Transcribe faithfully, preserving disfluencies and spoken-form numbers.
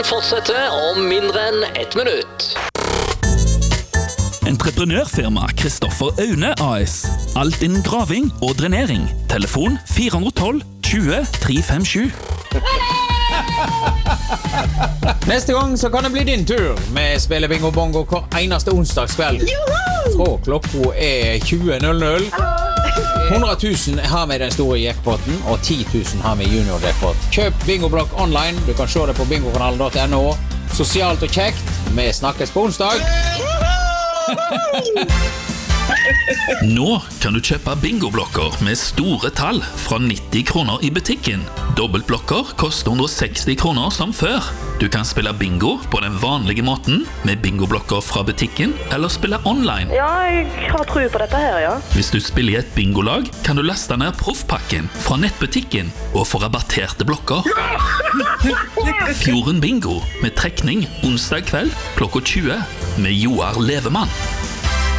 Fortsetter om mindre enn ett minutt. Entreprenørfirma Kristoffer Aune A S. Alt innen graving og drenering. Telefon fire ett to tjue tre fem sju. Neste gang så kan det bli din tur med spille bingo bongo hver eneste onsdagskveld. Fra klokka er tjue null null. hundre tusen har vi den store jackpotten, og ti tusen har vi junior jackpot. Kjøp bingoblokk online. Du kan se det på bingokanalen punktum no. Sosialt og kjekt. Vi snakkes på onsdag. Nå kan du kjøpe bingoblokker med store tall fra nitti kroner i butikken. Dobbeltblokker koster hundre seksti kroner som før. Du kan spille bingo på den vanlige måten med bingoblokker fra butikken, eller spille online. Ja, jeg har tro på dette her, ja. Hvis du spiller i et bingolag, kan du laste ned proffpakken fra nettbutikken og få rabatterte blokker. Fjorden Bingo med trekning onsdag kveld klokka tjue med Joar Levemann.